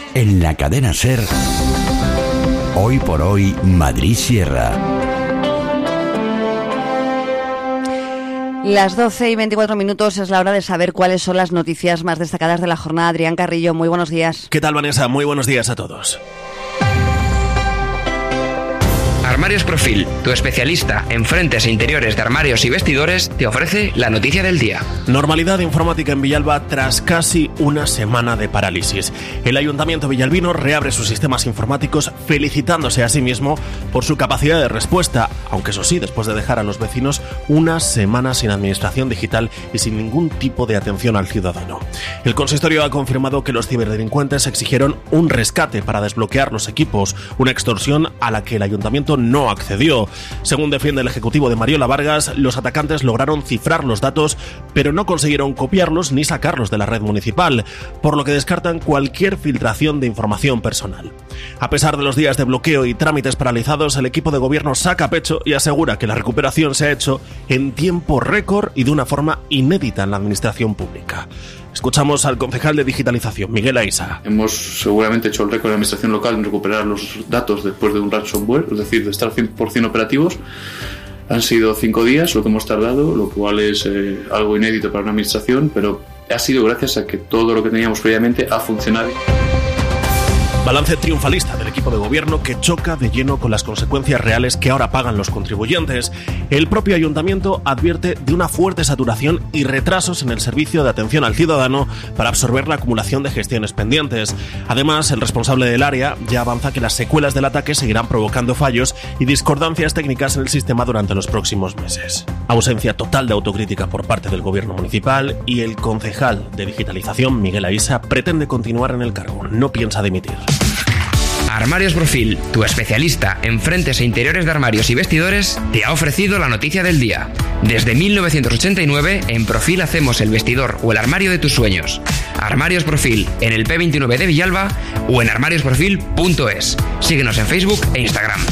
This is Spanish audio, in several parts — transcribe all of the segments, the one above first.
En la cadena SER, Hoy por Hoy, Madrid Sierra. Las 12:24 es la hora de saber cuáles son las noticias más destacadas de la jornada. Adrián Carrillo, muy buenos días. ¿Qué tal, Vanessa? Muy buenos días a todos. Armarios Profil, tu especialista en frentes e interiores de armarios y vestidores, te ofrece la noticia del día. Normalidad informática en Villalba tras casi una semana de parálisis. El Ayuntamiento villalbino reabre sus sistemas informáticos felicitándose a sí mismo por su capacidad de respuesta, aunque eso sí, después de dejar a los vecinos una semana sin administración digital y sin ningún tipo de atención al ciudadano. El consistorio ha confirmado que los ciberdelincuentes exigieron un rescate para desbloquear los equipos, una extorsión a la que el Ayuntamiento no accedió. Según defiende el ejecutivo de Mariola Vargas, los atacantes lograron cifrar los datos, pero no consiguieron copiarlos ni sacarlos de la red municipal, por lo que descartan cualquier filtración de información personal. A pesar de los días de bloqueo y trámites paralizados, el equipo de gobierno saca pecho y asegura que la recuperación se ha hecho en tiempo récord y de una forma inédita en la administración pública. Escuchamos al concejal de digitalización, Miguel Aiza. Hemos seguramente hecho el récord de la administración local en recuperar los datos después de un ransomware, es decir, de estar 100% operativos. Han sido 5 días lo que hemos tardado, lo cual es algo inédito para una administración, pero ha sido gracias a que todo lo que teníamos previamente ha funcionado. Balance triunfalista del equipo de gobierno que choca de lleno con las consecuencias reales que ahora pagan los contribuyentes. El propio ayuntamiento advierte de una fuerte saturación y retrasos en el servicio de atención al ciudadano para absorber la acumulación de gestiones pendientes. Además, el responsable del área ya avanza que las secuelas del ataque seguirán provocando fallos y discordancias técnicas en el sistema durante los próximos meses. Ausencia total de autocrítica por parte del gobierno municipal y el concejal de digitalización, Miguel Aiza, pretende continuar en el cargo, no piensa dimitir. Armarios Profil, tu especialista en frentes e interiores de armarios y vestidores, te ha ofrecido la noticia del día. Desde 1989, en Profil hacemos el vestidor o el armario de tus sueños. Armarios Profil, en el P29 de Villalba o en armariosprofil.es. Síguenos en Facebook e Instagram.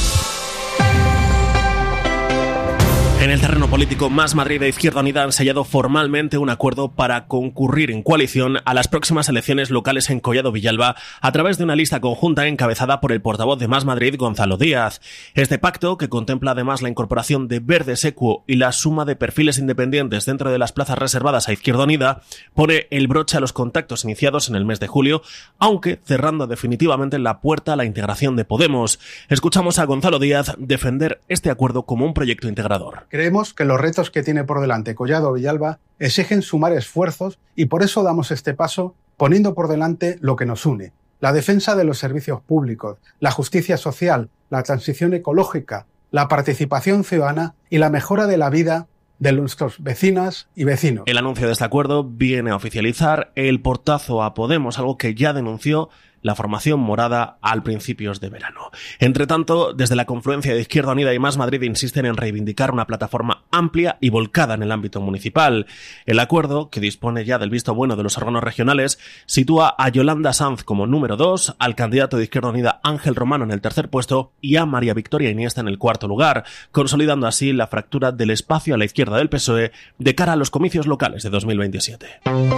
En el terreno político, Más Madrid e Izquierda Unida han sellado formalmente un acuerdo para concurrir en coalición a las próximas elecciones locales en Collado Villalba a través de una lista conjunta encabezada por el portavoz de Más Madrid, Gonzalo Díaz. Este pacto, que contempla además la incorporación de Verdes Equo y la suma de perfiles independientes dentro de las plazas reservadas a Izquierda Unida, pone el broche a los contactos iniciados en el mes de julio, aunque cerrando definitivamente la puerta a la integración de Podemos. Escuchamos a Gonzalo Díaz defender este acuerdo como un proyecto integrador. Creemos que los retos que tiene por delante Collado Villalba exigen sumar esfuerzos y por eso damos este paso poniendo por delante lo que nos une: la defensa de los servicios públicos, la justicia social, la transición ecológica, la participación ciudadana y la mejora de la vida de nuestros vecinas y vecinos. El anuncio de este acuerdo viene a oficializar el portazo a Podemos, algo que ya denunció la formación morada al principios de verano. Entre tanto, desde la confluencia de Izquierda Unida y Más Madrid insisten en reivindicar una plataforma amplia y volcada en el ámbito municipal. El acuerdo, que dispone ya del visto bueno de los órganos regionales, sitúa a Yolanda Sanz como número 2, al candidato de Izquierda Unida Ángel Romano en el tercer puesto y a María Victoria Iniesta en el cuarto lugar, consolidando así la fractura del espacio a la izquierda del PSOE de cara a los comicios locales de 2027.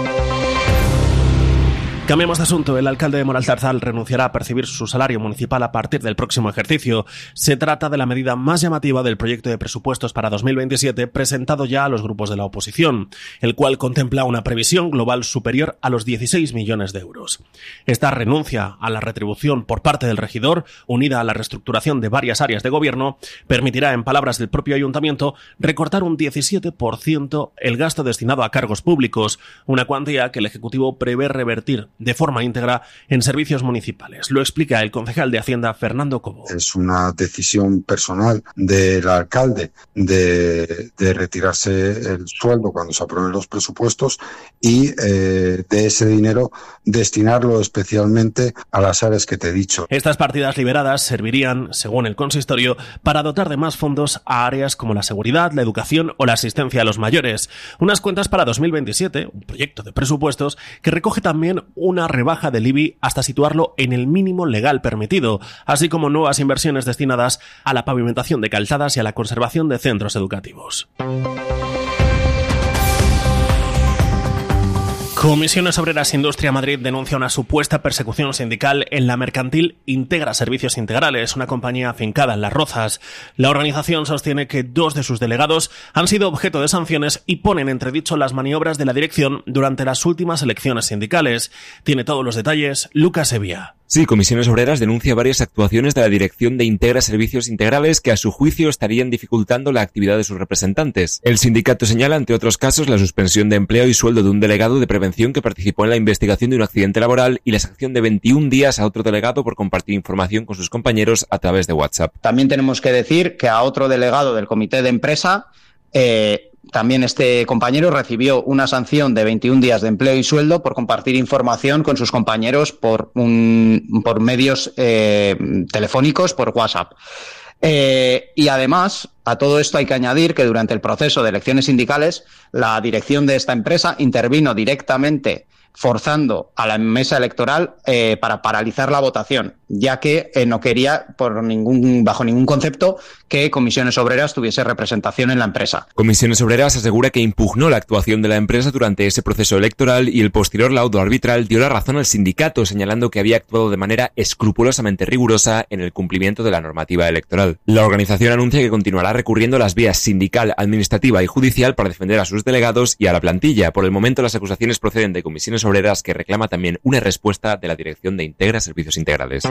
Cambiamos de asunto. El alcalde de Moralzarzal renunciará a percibir su salario municipal a partir del próximo ejercicio. Se trata de la medida más llamativa del proyecto de presupuestos para 2027 presentado ya a los grupos de la oposición, el cual contempla una previsión global superior a los 16 millones de euros. Esta renuncia a la retribución por parte del regidor, unida a la reestructuración de varias áreas de gobierno, permitirá, en palabras del propio ayuntamiento, recortar un 17% el gasto destinado a cargos públicos, una cuantía que el Ejecutivo prevé revertir de forma íntegra en servicios municipales. Lo explica el concejal de Hacienda, Fernando Cobo. Es una decisión personal del alcalde de retirarse el sueldo cuando se aprueben los presupuestos y de ese dinero destinarlo especialmente a las áreas que te he dicho. Estas partidas liberadas servirían, según el consistorio, para dotar de más fondos a áreas como la seguridad, la educación o la asistencia a los mayores. Unas cuentas para 2027, un proyecto de presupuestos que recoge también una rebaja del IBI hasta situarlo en el mínimo legal permitido, así como nuevas inversiones destinadas a la pavimentación de calzadas y a la conservación de centros educativos. Comisiones Obreras Industria Madrid denuncia una supuesta persecución sindical en la mercantil Integra Servicios Integrales, una compañía afincada en Las Rozas. La organización sostiene que 2 de sus delegados han sido objeto de sanciones y ponen en entredicho las maniobras de la dirección durante las últimas elecciones sindicales. Tiene todos los detalles Lucas Sevilla. Sí, Comisiones Obreras denuncia varias actuaciones de la dirección de Integra Servicios Integrales que a su juicio estarían dificultando la actividad de sus representantes. El sindicato señala, entre otros casos, la suspensión de empleo y sueldo de un delegado de prevención que participó en la investigación de un accidente laboral y la sanción de 21 días a otro delegado por compartir información con sus compañeros a través de WhatsApp. También tenemos que decir que a otro delegado del comité de empresa también este compañero recibió una sanción de 21 días de empleo y sueldo por compartir información con sus compañeros por medios telefónicos, por WhatsApp. Y además, a todo esto hay que añadir que durante el proceso de elecciones sindicales, la dirección de esta empresa intervino directamente forzando a la mesa electoral para paralizar la votación, ya que no quería bajo ningún concepto que Comisiones Obreras tuviese representación en la empresa. Comisiones Obreras asegura que impugnó la actuación de la empresa durante ese proceso electoral y el posterior laudo arbitral dio la razón al sindicato, señalando que había actuado de manera escrupulosamente rigurosa en el cumplimiento de la normativa electoral. La organización anuncia que continuará recurriendo las vías sindical, administrativa y judicial para defender a sus delegados y a la plantilla. Por el momento, las acusaciones proceden de Comisiones Obreras, que reclama también una respuesta de la dirección de Integra Servicios Integrales.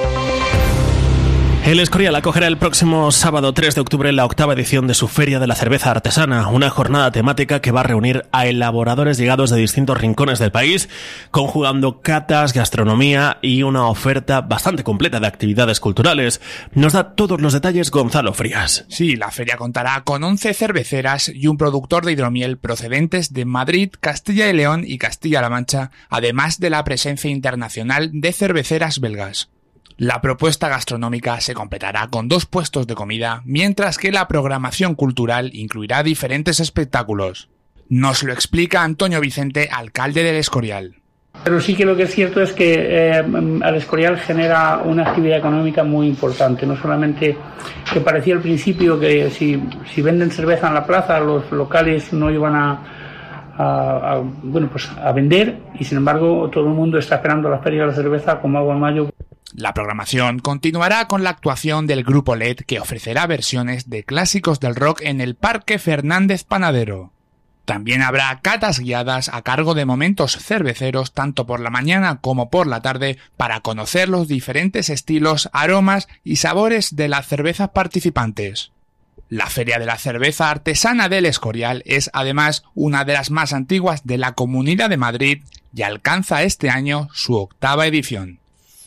El Escorial acogerá el próximo sábado 3 de octubre la 8ª edición de su Feria de la Cerveza Artesana, una jornada temática que va a reunir a elaboradores llegados de distintos rincones del país, conjugando catas, gastronomía y una oferta bastante completa de actividades culturales. Nos da todos los detalles Gonzalo Frías. Sí, la feria contará con 11 cerveceras y un productor de hidromiel procedentes de Madrid, Castilla y León y Castilla-La Mancha, además de la presencia internacional de cerveceras belgas. La propuesta gastronómica se completará con 2 puestos de comida, mientras que la programación cultural incluirá diferentes espectáculos. Nos lo explica Antonio Vicente, alcalde del Escorial. Pero sí que lo que es cierto es que al Escorial genera una actividad económica muy importante. No solamente que parecía al principio que si venden cerveza en la plaza, los locales no iban a vender, y sin embargo todo el mundo está esperando la Feria de la Cerveza como agua en mayo. La programación continuará con la actuación del Grupo LED, que ofrecerá versiones de clásicos del rock en el Parque Fernández Panadero. También habrá catas guiadas a cargo de Momentos Cerveceros tanto por la mañana como por la tarde para conocer los diferentes estilos, aromas y sabores de las cervezas participantes. La Feria de la Cerveza Artesana del Escorial es además una de las más antiguas de la Comunidad de Madrid y alcanza este año su 8ª edición.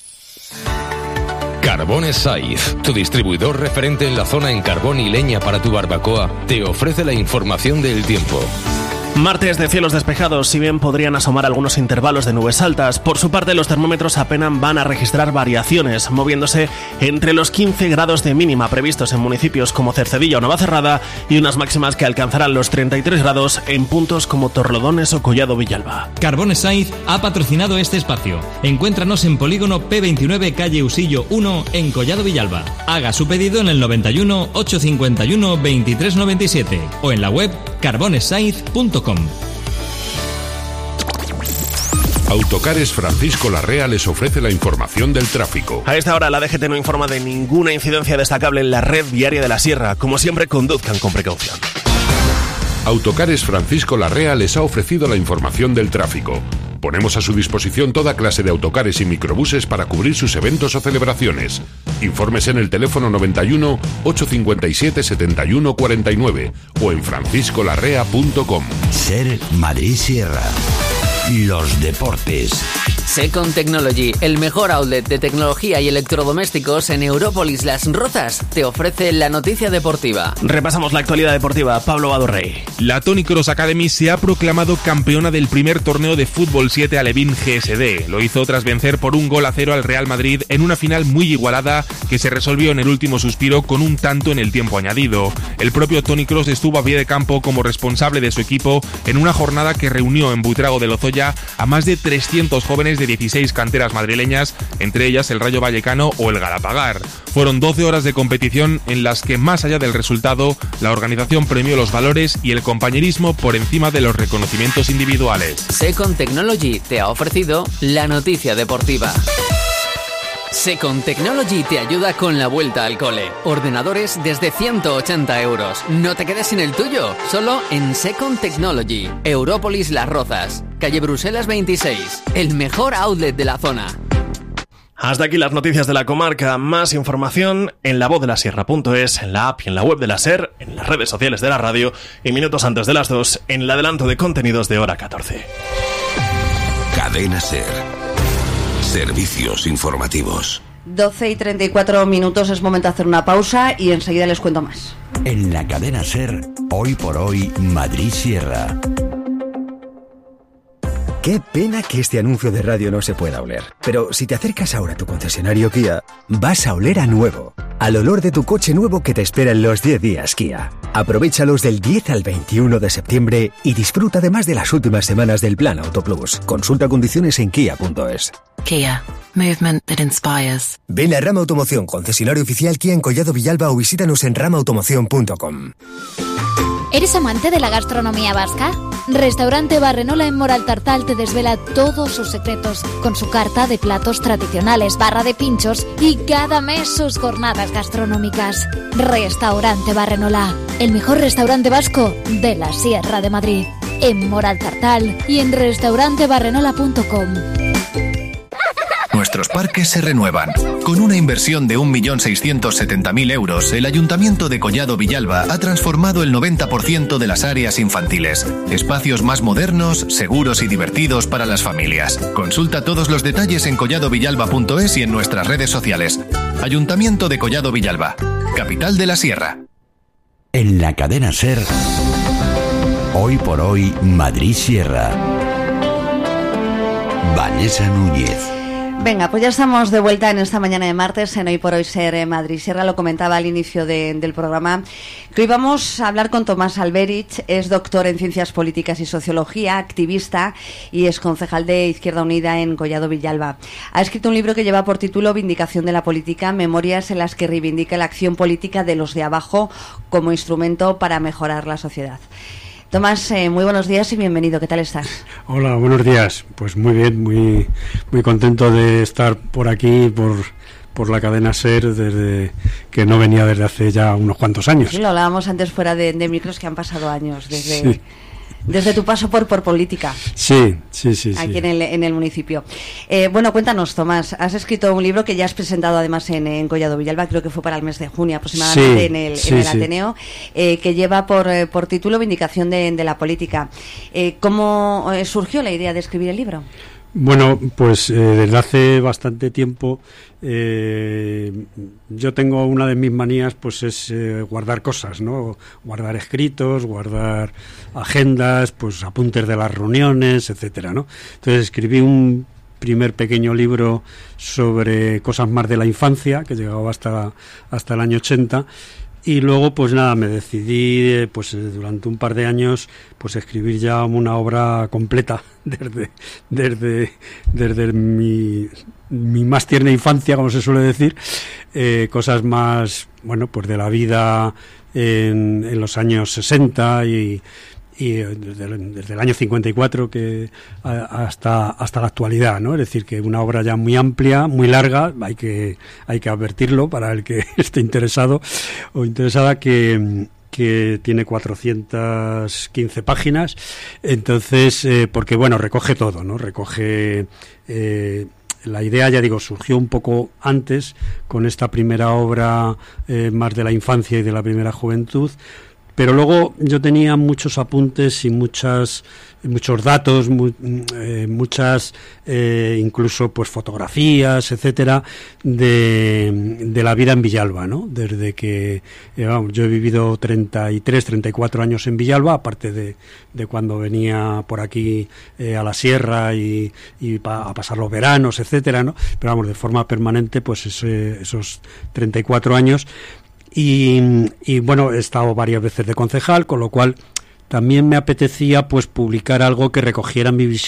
Carbones Saiz, tu distribuidor referente en la zona en carbón y leña para tu barbacoa, te ofrece la información del tiempo. Martes de cielos despejados, si bien podrían asomar algunos intervalos de nubes altas. Por su parte, los termómetros apenas van a registrar variaciones, moviéndose entre los 15 grados de mínima previstos en municipios como Cercedilla o Navacerrada y unas máximas que alcanzarán los 33 grados en puntos como Torrelodones o Collado Villalba. Carbones Saiz ha patrocinado este espacio. Encuéntranos en Polígono P29, calle Usillo 1, en Collado Villalba. Haga su pedido en el 91 851 2397 o en la web carbonesaiz.com. Autocares Francisco Larrea les ofrece la información del tráfico. A esta hora la DGT no informa de ninguna incidencia destacable en la red viaria de la Sierra. Como siempre, conduzcan con precaución. Autocares Francisco Larrea les ha ofrecido la información del tráfico. Ponemos a su disposición toda clase de autocares y microbuses para cubrir sus eventos o celebraciones. Informes en el teléfono 91 857 71 49 o en franciscolarrea.com. Ser Madrid Sierra. Los deportes. Second Technology, el mejor outlet de tecnología y electrodomésticos en Európolis Las Rozas, te ofrece la noticia deportiva. Repasamos la actualidad deportiva. Pablo Badurrey. La Tony Cross Academy se ha proclamado campeona del primer torneo de fútbol 7 Alevín GSD. Lo hizo tras vencer por 1-0 al Real Madrid en una final muy igualada que se resolvió en el último suspiro con un tanto en el tiempo añadido. El propio Tony Cross estuvo a pie de campo como responsable de su equipo en una jornada que reunió en Buitrago de Lozoya ya a más de 300 jóvenes de 16 canteras madrileñas, entre ellas el Rayo Vallecano o el Galapagar. Fueron 12 horas de competición en las que, más allá del resultado, la organización premió los valores y el compañerismo por encima de los reconocimientos individuales. Second Technology te ha ofrecido la noticia deportiva. Second Technology te ayuda con la vuelta al cole. Ordenadores desde 180 euros. No te quedes sin el tuyo, solo en Second Technology. Európolis Las Rozas, calle Bruselas 26, el mejor outlet de la zona. Hasta aquí las noticias de la comarca. Más información en lavozdelasierra.es, en la app y en la web de la SER, en las redes sociales de la radio y minutos antes de las 2 en el adelanto de contenidos de hora 14. Cadena SER. Servicios informativos. 12:34, es momento de hacer una pausa y enseguida les cuento más. En la cadena SER, hoy por hoy, Madrid Sierra. Qué pena que este anuncio de radio no se pueda oler. Pero si te acercas ahora a tu concesionario Kia, vas a oler a nuevo. Al olor de tu coche nuevo que te espera en los 10 días Kia. Aprovéchalos del 10 al 21 de septiembre y disfruta además de las últimas semanas del Plan Auto Plus. Consulta condiciones en kia.es. Kia. Movement that inspires. Ven a Rama Automoción, concesionario oficial Kia en Collado Villalba, o visítanos en ramaautomoción.com. ¿Eres amante de la gastronomía vasca? Restaurante Barrenola en Moral Tartal te desvela todos sus secretos, con su carta de platos tradicionales, barra de pinchos y cada mes sus jornadas gastronómicas. Restaurante Barrenola, el mejor restaurante vasco de la Sierra de Madrid. En Moral Tartal y en restaurantebarrenola.com. Nuestros parques se renuevan. Con una inversión de 1.670.000 euros, el Ayuntamiento de Collado Villalba ha transformado el 90% de las áreas infantiles. Espacios más modernos, seguros y divertidos para las familias. Consulta todos los detalles en colladovillalba.es y en nuestras redes sociales. Ayuntamiento de Collado Villalba, capital de la Sierra. En la cadena SER, hoy por hoy, Madrid Sierra. Vanessa Núñez. Venga, pues ya estamos de vuelta en esta mañana de martes en Hoy por Hoy SER Madrid Sierra. Lo comentaba al inicio del programa, que hoy vamos a hablar con Tomás Alberich. Es doctor en Ciencias Políticas y Sociología, activista y es concejal de Izquierda Unida en Collado Villalba. Ha escrito un libro que lleva por título Vindicación de la Política, memorias en las que reivindica la acción política de los de abajo como instrumento para mejorar la sociedad. Tomás, muy buenos días y bienvenido. ¿Qué tal estás? Hola, buenos días. Pues muy bien, muy contento de estar por aquí, por la cadena SER, desde que no venía desde hace ya unos cuantos años. Sí, lo hablábamos antes fuera de micros, que han pasado años desde tu paso por política. Sí. Aquí en el municipio. Bueno, cuéntanos, Tomás. Has escrito un libro que ya has presentado además en Collado Villalba, creo que fue para el mes de junio aproximadamente, en el Ateneo, que lleva por título Vindicación de la Política. ¿Cómo surgió la idea de escribir el libro? Bueno, pues desde hace bastante tiempo yo tengo una de mis manías, pues es guardar cosas, ¿no? Guardar escritos, guardar agendas, pues apuntes de las reuniones, etcétera, ¿no? Entonces escribí un primer pequeño libro sobre cosas más de la infancia, que llegaba hasta el año 80. Y luego, pues nada, me decidí, pues durante un par de años, pues escribir ya una obra completa desde mi más tierna infancia, como se suele decir, cosas más, bueno, pues de la vida en los años 60 y desde el año 54 que hasta la actualidad, ¿no? Es decir, que una obra ya muy amplia, muy larga, hay que advertirlo para el que esté interesado o interesada, que tiene 415 páginas. Entonces, porque bueno, recoge todo, ¿no? Recoge la idea, ya digo, surgió un poco antes con esta primera obra más de la infancia y de la primera juventud. Pero luego yo tenía muchos apuntes y muchos datos, muchas incluso pues fotografías, etcétera, de la vida en Villalba, ¿no? Desde que yo he vivido 34 años en Villalba, aparte de cuando venía por aquí a la sierra y a pasar los veranos, etcétera, ¿no? Pero vamos, de forma permanente, pues esos 34 años. Y bueno, he estado varias veces de concejal, con lo cual también me apetecía pues publicar algo que recogiera mi visión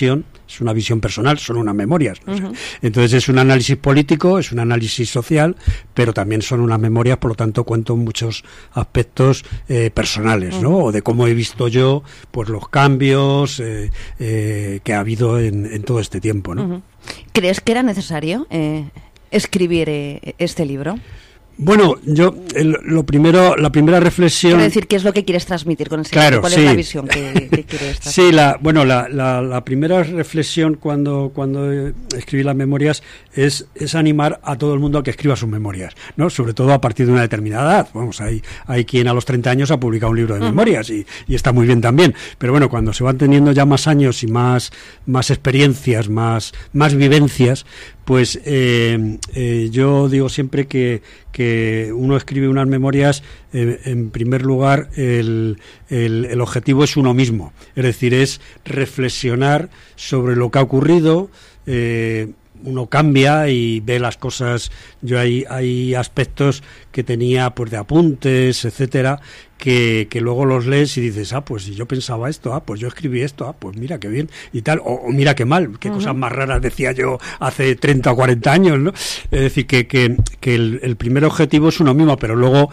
es una visión personal, son unas memorias. O sea, entonces es un análisis político, es un análisis social, pero también son unas memorias, por lo tanto cuento muchos aspectos personales, ¿no? O de cómo he visto yo pues los cambios que ha habido en todo este tiempo, ¿no? ¿Crees que era necesario escribir este libro? Bueno, yo la primera reflexión... Quiero decir, ¿qué es lo que quieres transmitir con ese libro? ¿Cuál es la visión que quieres transmitir? Sí, la primera reflexión cuando escribí las memorias es animar a todo el mundo a que escriba sus memorias, ¿no? Sobre todo a partir de una determinada edad. Vamos, hay quien a los 30 años ha publicado un libro de memorias y está muy bien también. Pero bueno, cuando se van teniendo ya más años y más experiencias, más vivencias, pues yo digo siempre que uno escribe unas memorias, en primer lugar, el objetivo es uno mismo, es decir, es reflexionar sobre lo que ha ocurrido. Uno cambia y ve las cosas. Yo hay aspectos que tenía pues de apuntes, etcétera, que luego los lees y dices, pues si yo pensaba esto, pues yo escribí esto, pues mira qué bien y tal, o mira qué mal, qué cosas más raras decía yo hace 30 o 40 años, ¿no? Es decir, que el primer objetivo es uno mismo, pero luego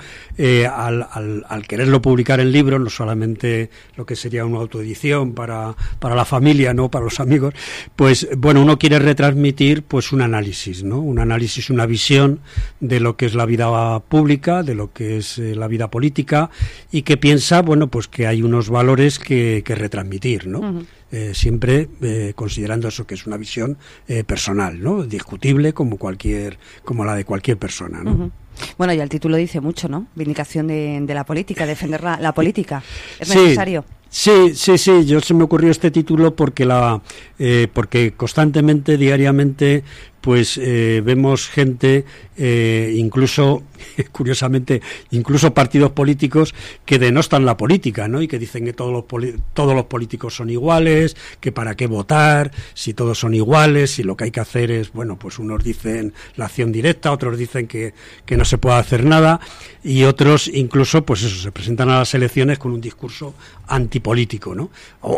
al quererlo publicar en libro, no solamente lo que sería una autoedición para la familia, no para los amigos, pues bueno, uno quiere retransmitir pues un análisis, ¿no? Un análisis, una visión de lo que es la vida pública, de lo que es la vida política, y que piensa, bueno, pues que hay unos valores que retransmitir, ¿no? Siempre considerando eso, que es una visión personal, ¿no? Discutible como la de cualquier persona, ¿no? Bueno, ya el título dice mucho, ¿no? Vindicación de la política, defender la política. ¿Es necesario? Sí, yo se me ocurrió este título porque constantemente, diariamente, pues vemos gente, incluso, curiosamente, incluso partidos políticos que denostan la política, ¿no? Y que dicen que todos los políticos son iguales, que para qué votar, si todos son iguales, si lo que hay que hacer es, bueno, pues unos dicen la acción directa, otros dicen que no se puede hacer nada, y otros incluso, pues eso, se presentan a las elecciones con un discurso antipolítico, ¿no?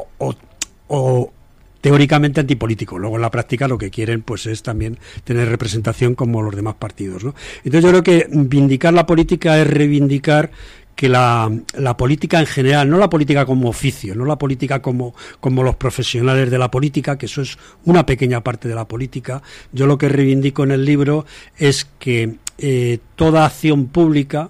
O teóricamente antipolítico. Luego en la práctica lo que quieren pues es también tener representación como los demás partidos, ¿no? Entonces yo creo que vindicar la política es reivindicar que la política en general, no la política como oficio, no la política como los profesionales de la política, que eso es una pequeña parte de la política. Yo lo que reivindico en el libro es que toda acción pública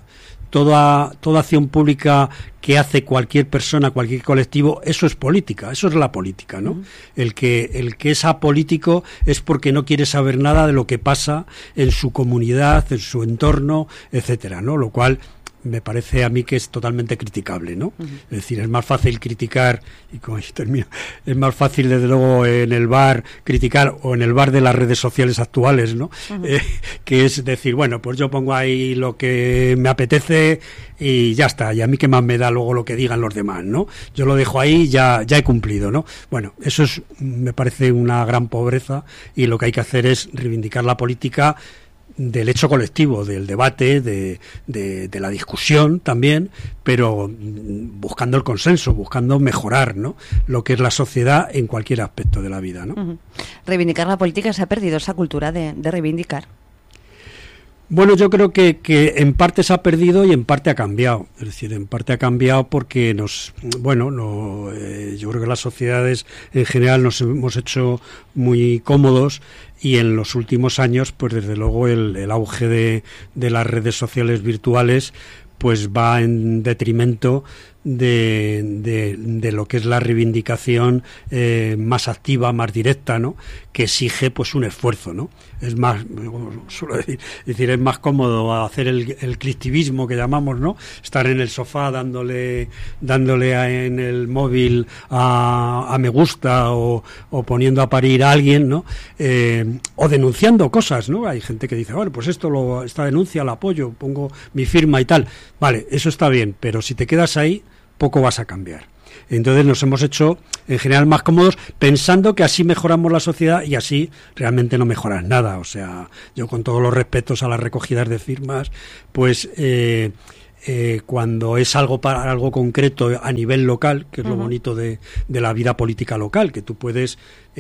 que hace cualquier persona, cualquier colectivo, eso es política, eso es la política, ¿no? El que es apolítico es porque no quiere saber nada de lo que pasa en su comunidad, en su entorno, etcétera, ¿no? Lo cual me parece a mí que es totalmente criticable, ¿no? Es decir, es más fácil criticar, y con esto termino, es más fácil desde luego en el bar criticar, o en el bar de las redes sociales actuales, ¿no? Que es decir, bueno, pues yo pongo ahí lo que me apetece y ya está, y a mí qué más me da luego lo que digan los demás, ¿no? Yo lo dejo ahí, ya he cumplido, ¿no? Bueno, eso me parece una gran pobreza, y lo que hay que hacer es reivindicar la política del hecho colectivo, del debate, de la discusión también, pero buscando el consenso, buscando mejorar, ¿no?, lo que es la sociedad en cualquier aspecto de la vida, ¿no? Reivindicar la política, ¿se ha perdido esa cultura de reivindicar? Bueno, yo creo que en parte se ha perdido y en parte ha cambiado. Es decir, en parte ha cambiado porque yo creo que las sociedades en general nos hemos hecho muy cómodos, y en los últimos años, pues desde luego el auge de las redes sociales virtuales pues va en detrimento de lo que es la reivindicación más activa, más directa, ¿no?, que exige pues un esfuerzo, ¿no? Es más, suelo decir, es más cómodo hacer el clicktivismo que llamamos, ¿no?, estar en el sofá dándole en el móvil a me gusta, o poniendo a parir a alguien, ¿no?, o denunciando cosas, ¿no? Hay gente que dice, bueno, pues esta denuncia la apoyo, pongo mi firma y tal. Vale, eso está bien, pero si te quedas ahí, poco vas a cambiar. Entonces nos hemos hecho en general más cómodos, pensando que así mejoramos la sociedad, y así realmente no mejoras nada. O sea, yo, con todos los respetos a las recogidas de firmas, pues cuando es algo para algo concreto a nivel local, que es lo bonito de la vida política local, que tú puedes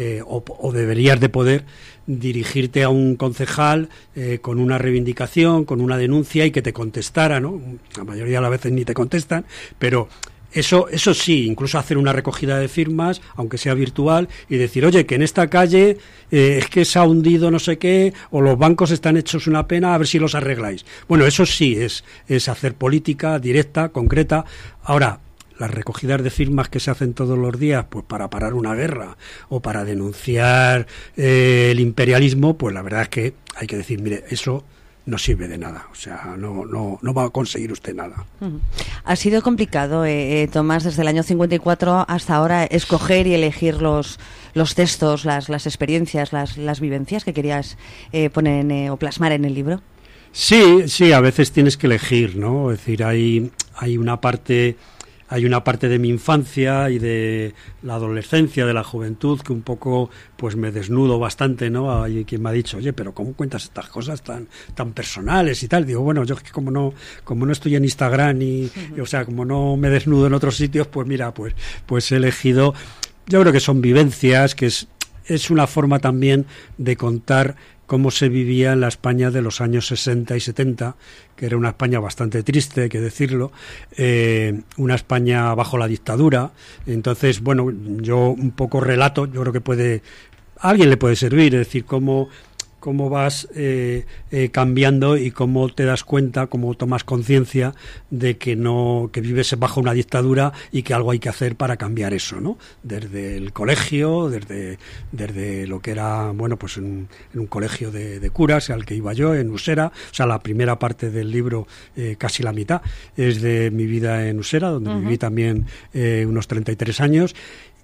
o deberías de poder dirigirte a un concejal con una reivindicación, con una denuncia y que te contestara, ¿no? La mayoría de las veces ni te contestan, pero eso sí, incluso hacer una recogida de firmas, aunque sea virtual, y decir, oye, que en esta calle es que se ha hundido no sé qué, o los bancos están hechos una pena, a ver si los arregláis. Bueno, eso sí es hacer política directa, concreta. Ahora, las recogidas de firmas que se hacen todos los días, pues para parar una guerra o para denunciar el imperialismo, pues la verdad es que hay que decir, mire, eso no sirve de nada, o sea, no va a conseguir usted nada. Ha sido complicado, Tomás, desde el año 54 hasta ahora, escoger y elegir los textos, las experiencias, las vivencias que querías poner o plasmar en el libro. Sí, a veces tienes que elegir, ¿no? Es decir, hay una parte de mi infancia y de la adolescencia, de la juventud, que un poco pues me desnudo bastante, ¿no? Hay quien me ha dicho, oye, pero ¿cómo cuentas estas cosas tan personales y tal? Digo, bueno, yo es que como no estoy en Instagram y o sea, como no me desnudo en otros sitios, pues mira, pues he elegido, yo creo que son vivencias, que es una forma también de contar cómo se vivía en la España de los años 60 y 70, que era una España bastante triste, hay que decirlo, una España bajo la dictadura. Entonces, bueno, yo un poco relato, yo creo que a alguien le puede servir, es decir, cómo vas cambiando y cómo te das cuenta, cómo tomas conciencia de que vives bajo una dictadura y que algo hay que hacer para cambiar eso, ¿no? Desde el colegio, desde lo que era, bueno, pues en un colegio de curas al que iba yo, en Usera. O sea, la primera parte del libro, casi la mitad, es de mi vida en Usera, donde viví también unos 33 años.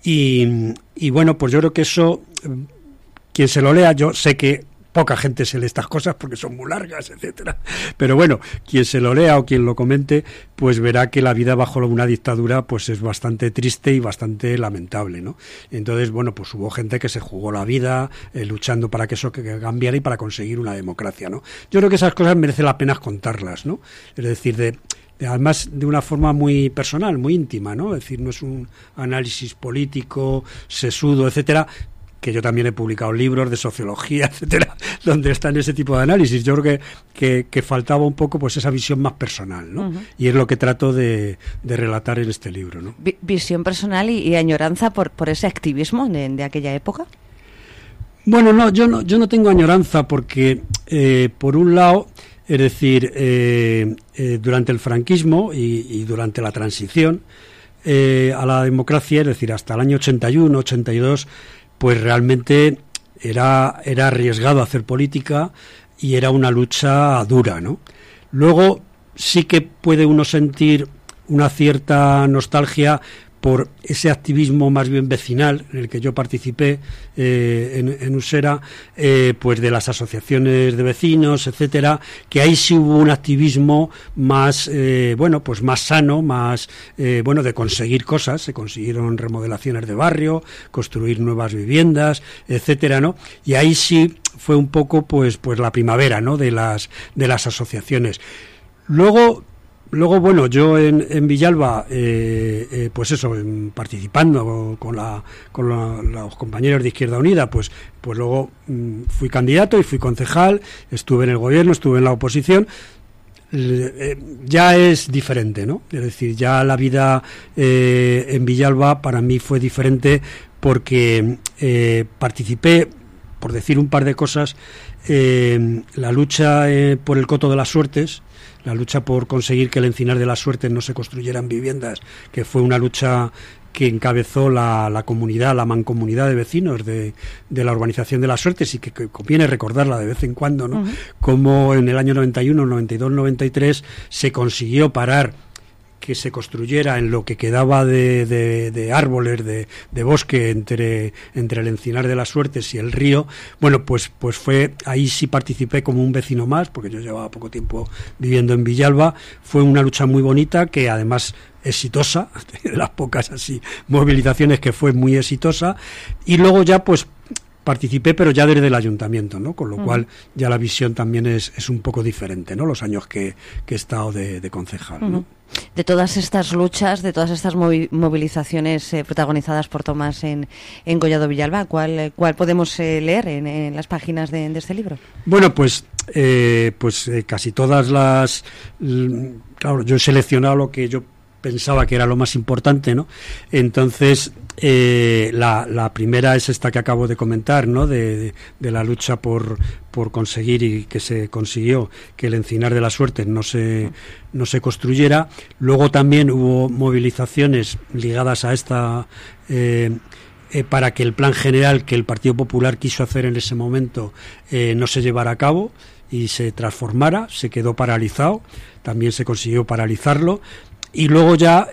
Y bueno, pues yo creo que eso, quien se lo lea, yo sé que poca gente se lee estas cosas porque son muy largas, etcétera. Pero bueno, quien se lo lea o quien lo comente, pues verá que la vida bajo una dictadura pues es bastante triste y bastante lamentable, ¿no? Entonces, bueno, pues hubo gente que se jugó la vida luchando para que eso cambiara y para conseguir una democracia, ¿no? Yo creo que esas cosas merece la pena contarlas, ¿no? Es decir, además de una forma muy personal, muy íntima, ¿no? Es decir, no es un análisis político, sesudo, etcétera, que yo también he publicado libros de sociología, etcétera, donde están ese tipo de análisis. Yo creo que faltaba un poco pues esa visión más personal, ¿no? Y es lo que trato de relatar en este libro, ¿no? ¿Visión personal y añoranza por ese activismo de aquella época? Bueno, no, yo no tengo añoranza porque, por un lado, es decir, durante el franquismo y durante la transición a la democracia, es decir, hasta el año 81, 82, pues realmente era arriesgado hacer política y era una lucha dura, ¿no? Luego sí que puede uno sentir una cierta nostalgia por ese activismo más bien vecinal en el que yo participé en Usera, pues de las asociaciones de vecinos, etcétera, que ahí sí hubo un activismo más, bueno, pues más sano, más, bueno, de conseguir cosas. Se consiguieron remodelaciones de barrio, construir nuevas viviendas, etcétera, ¿no? Y ahí sí fue un poco, pues la primavera, ¿no? de las asociaciones. Luego, bueno, yo en Villalba, pues eso, participando con los compañeros de Izquierda Unida, pues luego fui candidato y fui concejal, estuve en el gobierno, estuve en la oposición. Ya es diferente, ¿no? Es decir, ya la vida en Villalba para mí fue diferente porque participé, por decir un par de cosas, la lucha por el coto de las Suertes, la lucha por conseguir que el Encinar de las Suertes no se construyeran viviendas, que fue una lucha que encabezó la comunidad, la mancomunidad de vecinos de la urbanización de las Suertes, y que conviene recordarla de vez en cuando, ¿no? Como en el año 91, 92, 93 se consiguió parar que se construyera en lo que quedaba de árboles, de bosque entre el Encinar de las Suertes y el río. Bueno, pues fue, ahí sí participé como un vecino más, porque yo llevaba poco tiempo viviendo en Villalba. Fue una lucha muy bonita, que además exitosa, de las pocas así movilizaciones que fue muy exitosa. Y luego ya pues participé, pero ya desde el ayuntamiento, ¿no? Con lo cual ya la visión también es un poco diferente, ¿no? Los años que he estado de concejal, ¿no? De todas estas luchas, de todas estas movilizaciones protagonizadas por Tomás en Collado Villalba, ¿cuál podemos leer en las páginas de este libro? Bueno, pues casi todas las... Claro, yo he seleccionado lo que yo pensaba que era lo más importante, ¿no? Entonces, la primera es esta que acabo de comentar, ¿no? De la lucha por conseguir, y que se consiguió, que el Encinar de la Suerte no se construyera. Luego también hubo movilizaciones ligadas a esta para que el plan general que el Partido Popular quiso hacer en ese momento no se llevara a cabo y se transformara, se quedó paralizado, también se consiguió paralizarlo. Y luego ya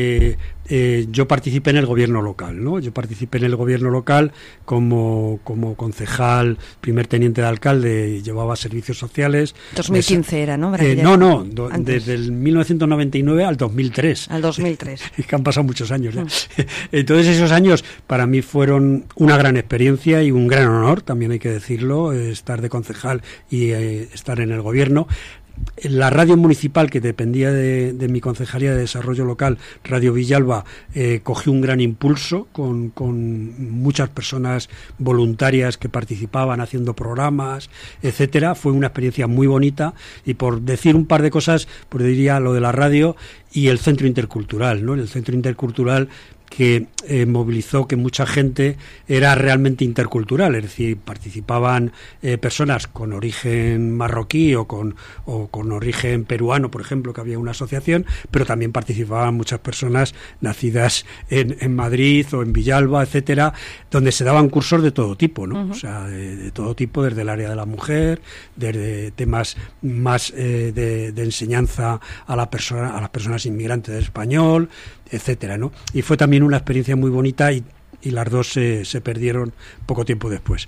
yo participé en el gobierno local, ¿no? Yo participé en el gobierno local como concejal, primer teniente de alcalde, y llevaba servicios sociales. 2015 era, ¿no? Desde el 1999 al 2003. Al 2003. Es que han pasado muchos años ya. Entonces esos años para mí fueron una gran experiencia y un gran honor, también hay que decirlo, estar de concejal y estar en el gobierno. La radio municipal, que dependía de mi concejalía de desarrollo local, Radio Villalba, cogió un gran impulso con muchas personas voluntarias que participaban haciendo programas, etcétera. Fue una experiencia muy bonita, y por decir un par de cosas, pues diría lo de la radio y el centro intercultural, ¿no? El centro intercultural que movilizó que mucha gente era realmente intercultural, es decir, participaban personas con origen marroquí o con origen peruano, por ejemplo, que había una asociación, pero también participaban muchas personas nacidas en Madrid o en Villalba, etcétera, donde se daban cursos de todo tipo, ¿no? O sea, de todo tipo, desde el área de la mujer, desde temas más de enseñanza a las personas inmigrantes de español, etcétera, ¿no? Y fue también una experiencia muy bonita, y las dos se perdieron poco tiempo después.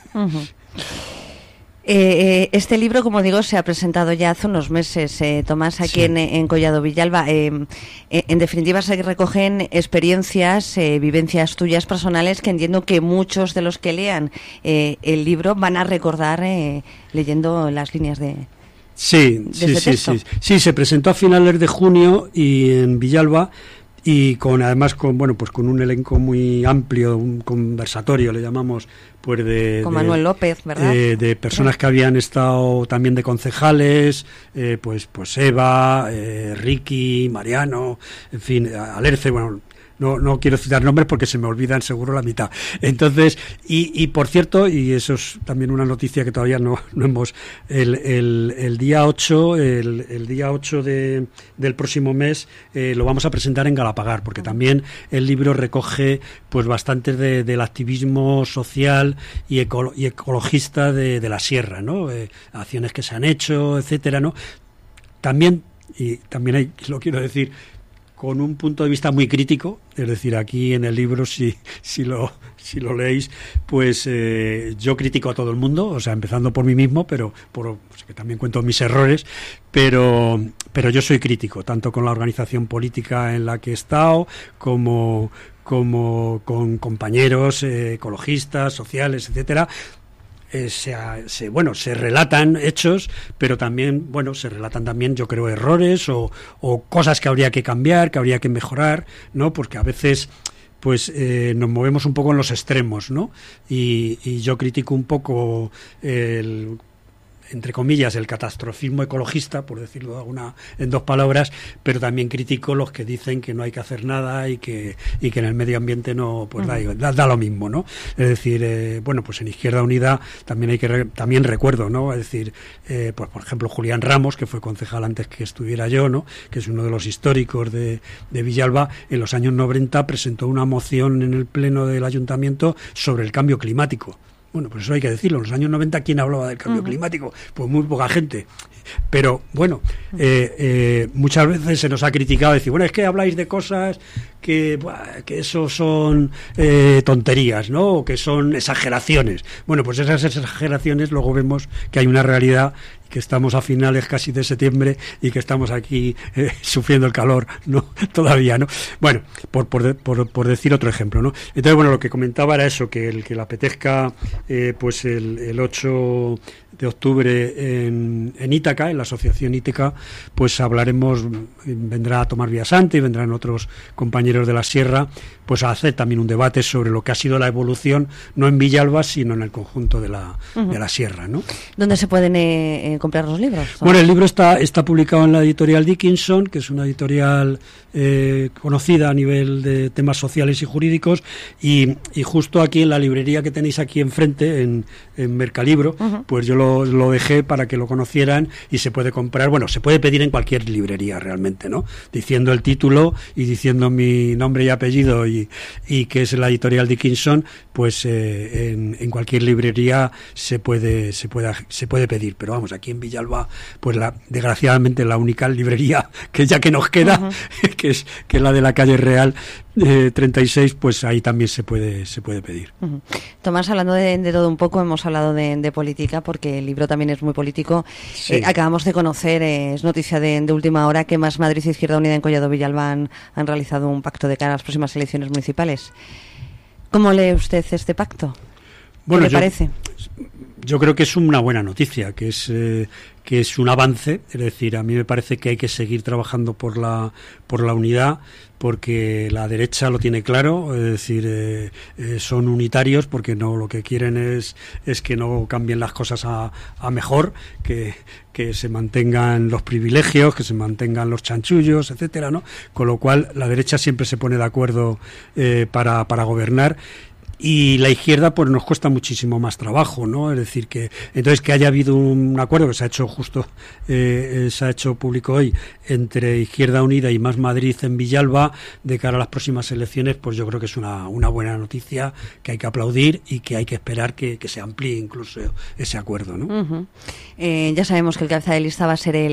Este libro, como digo, se ha presentado ya hace unos meses, Tomás, aquí en Collado Villalba. En definitiva, se recogen experiencias, vivencias tuyas personales, que entiendo que muchos de los que lean el libro van a recordar leyendo las líneas de... Sí, se presentó a finales de junio y en Villalba, y con un elenco muy amplio, un conversatorio le llamamos, pues con Manuel López, ¿verdad? De personas que habían estado también de concejales, pues Eva, Ricky, Mariano, en fin, Alerce, bueno. No quiero citar nombres porque se me olvidan seguro la mitad. Entonces, y por cierto, y eso es también una noticia que todavía no hemos, el día 8, el día 8 del próximo mes lo vamos a presentar en Galapagar, porque también el libro recoge pues bastante del activismo social y ecologista de la sierra, ¿no? Acciones que se han hecho, etcétera, ¿no? También lo quiero decir, con un punto de vista muy crítico, es decir, aquí en el libro, si lo leéis, pues yo critico a todo el mundo, o sea, empezando por mí mismo, pero que también cuento mis errores, pero yo soy crítico, tanto con la organización política en la que he estado, como con compañeros ecologistas, sociales, etcétera. Se relatan hechos, pero también, se relatan también, yo creo, errores o cosas que habría que cambiar, que habría que mejorar, ¿no? Porque a veces pues nos movemos un poco en los extremos, ¿no? Y yo critico un poco entre comillas, el catastrofismo ecologista, por decirlo en dos palabras, pero también critico los que dicen que no hay que hacer nada y que en el medio ambiente no, pues da lo mismo, ¿no? Es decir, pues en Izquierda Unida también recuerdo, ¿no? Es decir, pues por ejemplo Julián Ramos, que fue concejal antes que estuviera yo, ¿no? Que es uno de los históricos de Villalba, en los años 90 presentó una moción en el pleno del ayuntamiento sobre el cambio climático. Bueno, pues eso hay que decirlo. En los años 90, ¿quién hablaba del cambio climático? Pues muy poca gente. Pero, muchas veces se nos ha criticado decir, es que habláis de cosas que eso son tonterías, ¿no? O que son exageraciones. Bueno, pues esas exageraciones luego vemos que hay una realidad, que estamos a finales casi de septiembre y que estamos aquí sufriendo el calor, ¿no? Todavía, ¿no? Bueno, por decir otro ejemplo, ¿no? Entonces, bueno, lo que comentaba era eso, que le apetezca pues el 8 de octubre en Ítaca, en la asociación Ítaca, pues hablaremos, vendrá Tomás Villasante y vendrán otros compañeros de la Sierra, pues a hacer también un debate sobre lo que ha sido la evolución, no en Villalba, sino en el conjunto de la Sierra, ¿no? ¿Dónde se pueden comprar los libros? Bueno, el libro está publicado en la editorial Dickinson, que es una editorial conocida a nivel de temas sociales y jurídicos, y justo aquí en la librería que tenéis aquí enfrente, en Mercalibro, pues yo lo dejé para que lo conocieran, y se puede comprar, bueno, se puede pedir en cualquier librería realmente, ¿no? Diciendo el título y diciendo mi nombre y apellido y que es la editorial Dickinson, pues en cualquier librería se puede pedir, pero vamos, aquí en Villalba, pues desgraciadamente la única librería que nos queda, que es la de la calle Real 36, pues ahí también se puede pedir. Tomás, hablando de todo un poco, hemos hablado de política, porque el libro también es muy político. Sí. Acabamos de conocer, es noticia de última hora, que Más Madrid y Izquierda Unida en Collado Villalba han realizado un pacto de cara a las próximas elecciones municipales. ¿Cómo lee usted este pacto? Bueno, ¿Qué le parece? Yo creo que es una buena noticia, que es un avance. Es decir, a mí me parece que hay que seguir trabajando por la unidad, porque la derecha lo tiene claro, es decir, son unitarios, porque no, lo que quieren es que no cambien las cosas a mejor, que se mantengan los privilegios, que se mantengan los chanchullos, etcétera, ¿no? Con lo cual la derecha siempre se pone de acuerdo para gobernar. Y la izquierda pues nos cuesta muchísimo más trabajo, ¿no? Es decir, que haya habido un acuerdo que se ha hecho público hoy entre Izquierda Unida y Más Madrid en Villalba de cara a las próximas elecciones, pues yo creo que es una buena noticia, que hay que aplaudir y que hay que esperar que se amplíe incluso ese acuerdo, ¿no? Ya sabemos que el cabeza de lista va a ser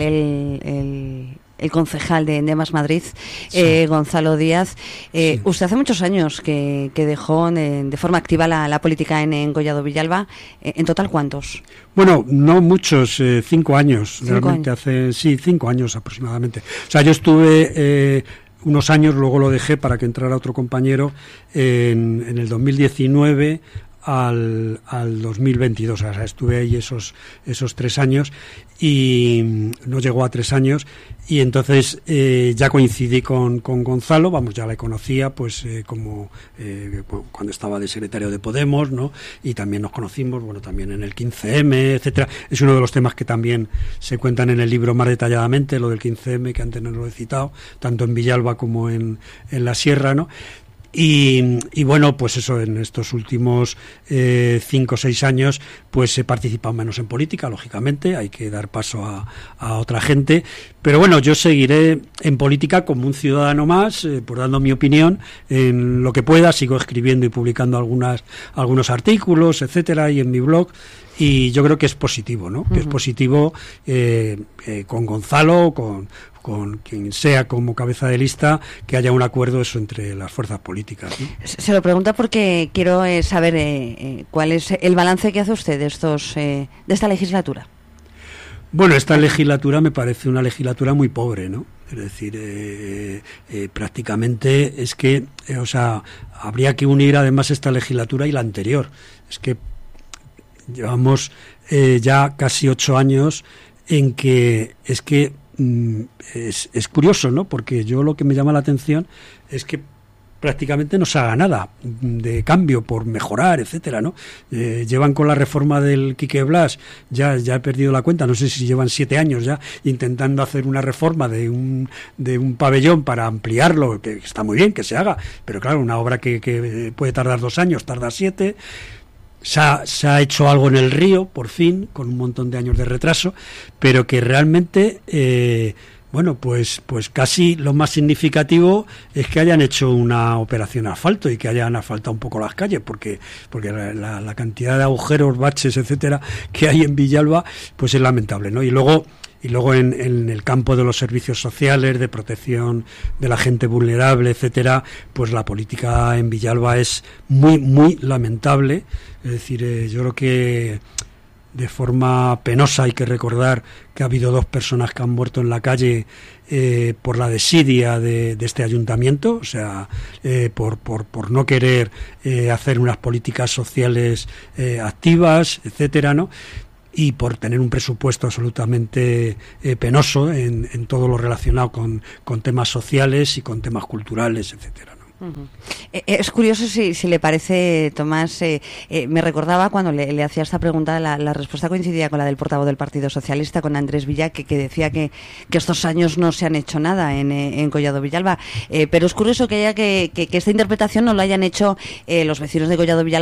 el concejal de Más Madrid, sí. Gonzalo Díaz. Sí. Usted hace muchos años que dejó de forma activa la política en Collado Villalba. ¿En total cuántos? Bueno, no muchos, 5 años. Realmente hace 5 años aproximadamente. O sea, yo estuve unos años, luego lo dejé para que entrara otro compañero en el 2019 al 2022, o sea, estuve ahí esos 3 años y no llegó a 3 años, y entonces ya coincidí con Gonzalo, vamos, ya le conocía pues cuando estaba de secretario de Podemos, ¿no? Y también nos conocimos, bueno, también en el 15M, etcétera. Es uno de los temas que también se cuentan en el libro más detalladamente, lo del 15M, que antes no lo he citado, tanto en Villalba como en la Sierra, ¿no? Y bueno, pues eso, en estos últimos 5 o 6 años pues he participado menos en política, lógicamente, hay que dar paso a otra gente, pero bueno, yo seguiré en política como un ciudadano más, por dando mi opinión en lo que pueda. Sigo escribiendo y publicando algunos artículos, etcétera, y en mi blog, y yo creo que es positivo, ¿no? Que es positivo con Gonzalo, con quien sea como cabeza de lista, que haya un acuerdo eso entre las fuerzas políticas, ¿no? Se lo pregunta porque quiero saber cuál es el balance que hace usted de esta legislatura. Bueno, esta legislatura me parece una legislatura muy pobre, ¿no? Es decir, prácticamente es que, o sea, habría que unir además esta legislatura y la anterior. Es que llevamos ya casi 8 años en que es curioso, ¿no? Porque yo lo que me llama la atención es que prácticamente no se haga nada de cambio por mejorar, etcétera, ¿no? Llevan con la reforma del Quique Blas, ya he perdido la cuenta, no sé si llevan 7 años ya intentando hacer una reforma de un pabellón para ampliarlo, que está muy bien que se haga, pero claro, una obra que puede tardar 2 años, tarda 7. Se ha hecho algo en el río, por fin, con un montón de años de retraso, pero que realmente, bueno, pues casi lo más significativo es que hayan hecho una operación asfalto y que hayan asfaltado un poco las calles, porque la cantidad de agujeros, baches, etcétera, que hay en Villalba, pues es lamentable, ¿no? Y luego Y luego en el campo de los servicios sociales, de protección de la gente vulnerable, etcétera, pues la política en Villalba es muy, muy lamentable. Es decir, yo creo que de forma penosa hay que recordar que ha habido 2 personas que han muerto en la calle por la desidia de este ayuntamiento, o sea, por no querer hacer unas políticas sociales activas, etcétera, ¿no? Y por tener un presupuesto absolutamente penoso en todo lo relacionado con temas sociales y con temas culturales, etcétera, ¿no? Es curioso si le parece, Tomás, me recordaba cuando le hacía esta pregunta, la respuesta coincidía con la del portavoz del Partido Socialista, con Andrés Villa, que decía que estos años no se han hecho nada en Collado Villalba, pero es curioso que esta interpretación no lo hayan hecho los vecinos de Collado Villalba